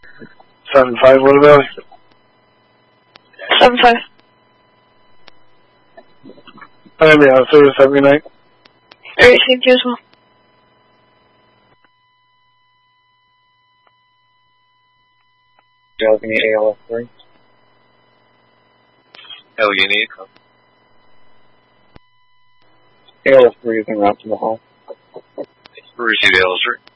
7-5, what about? 7-5. Yeah, service, have a good night. Alright, thank you as well. Allegheny ALF3. Allegheny. ALF3 is en route to the hall. Receive ALF3.